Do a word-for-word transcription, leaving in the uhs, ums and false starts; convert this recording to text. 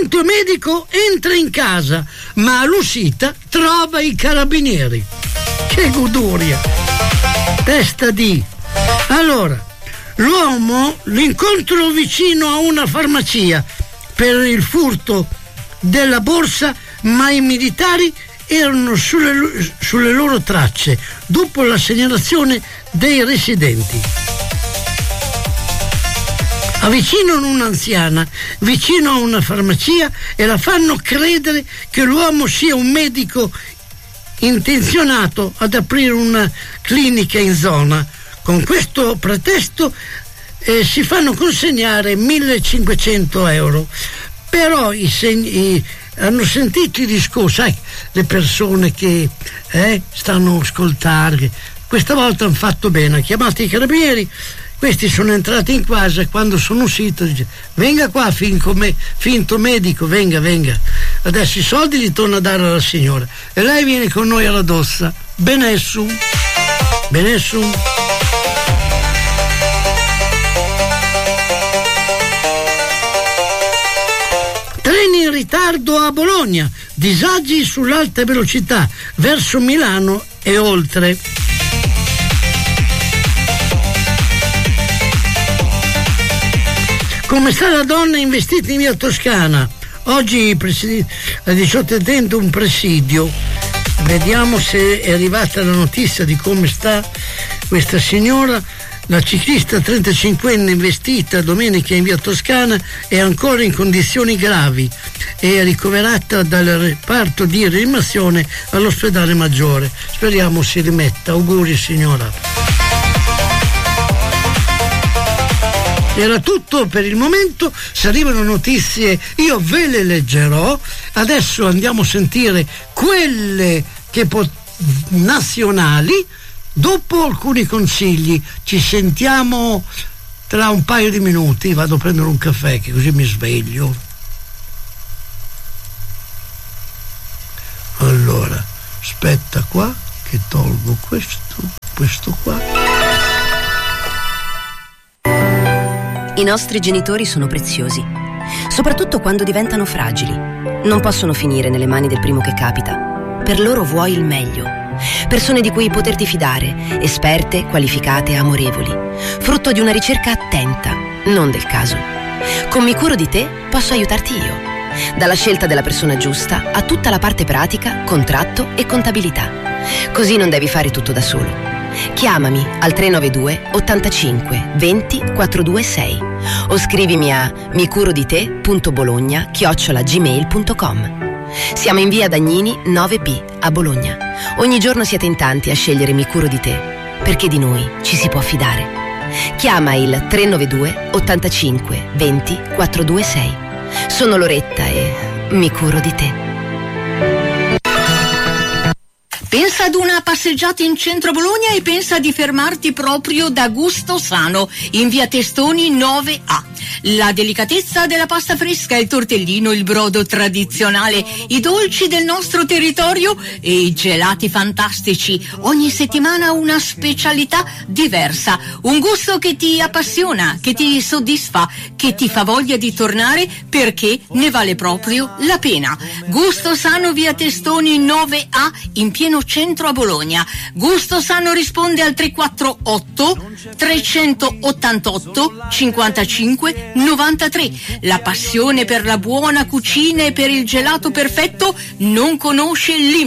finto medico entra in casa, ma all'uscita trova i carabinieri. Che goduria! Testa di... Allora, l'uomo l'incontro vicino a una farmacia per il furto della borsa, ma i militari erano sulle, sulle loro tracce dopo la segnalazione dei residenti. Avvicinano un'anziana vicino a una farmacia e la fanno credere che l'uomo sia un medico intenzionato ad aprire una clinica in zona. Con questo pretesto eh, si fanno consegnare millecinquecento euro. Però i segni, i, hanno sentito i discorsi, sai, le persone che eh, stanno a ascoltare. Questa volta hanno fatto bene, hanno chiamato i carabinieri. Questi sono entrati in casa e quando sono uscito dice: venga qua finto, me, finto medico, venga, venga. Adesso i soldi li torna a dare alla signora e lei viene con noi alla dossa. Benessum, benessum. Treni in ritardo a Bologna, disagi sull'alta velocità verso Milano e oltre. Come sta la donna investita in via Toscana? Oggi alle diciotto e trenta un presidio. Vediamo se è arrivata la notizia di come sta questa signora. La ciclista trentacinquenne investita domenica in via Toscana è ancora in condizioni gravi e è ricoverata dal reparto di rianimazione all'ospedale Maggiore. Speriamo si rimetta. Auguri signora. Era tutto per il momento. Se arrivano notizie io ve le leggerò. Adesso andiamo a sentire quelle che pot- nazionali. Dopo alcuni consigli ci sentiamo tra un paio di minuti. Vado a prendere un caffè che così mi sveglio. Allora, aspetta qua che tolgo questo, questo qua. I nostri genitori sono preziosi, soprattutto quando diventano fragili. Non possono finire nelle mani del primo che capita. Per loro vuoi il meglio. Persone di cui poterti fidare, esperte, qualificate, amorevoli. Frutto di una ricerca attenta, non del caso. Con Mi Curo di Te posso aiutarti io. Dalla scelta della persona giusta a tutta la parte pratica, contratto e contabilità. Così non devi fare tutto da solo. Chiamami al tre nove due ottantacinque venti quattrocentoventisei o scrivimi a micurodite punto bologna chiocciola gmail punto com. Siamo in via Dagnini nove B a Bologna. Ogni giorno siete in tanti a scegliere Mi Curo di Te, perché di noi ci si può fidare. Chiama il tre nove due ottantacinque venti quattrocentoventisei. Sono Loretta e Mi Curo di Te. Pensa ad una passeggiata in centro Bologna e pensa di fermarti proprio da Gusto Sano, in via Testoni nove A. La delicatezza della pasta fresca, il tortellino, il brodo tradizionale, i dolci del nostro territorio e i gelati fantastici. Ogni settimana una specialità diversa, un gusto che ti appassiona, che ti soddisfa, che ti fa voglia di tornare perché ne vale proprio la pena. Gusto Sano, via Testoni nove A, in pieno centro a Bologna. Gusto Sano risponde al tre quattro otto trecentottantotto cinquantacinque novantatré. La passione per la buona cucina e per il gelato perfetto non conosce limiti.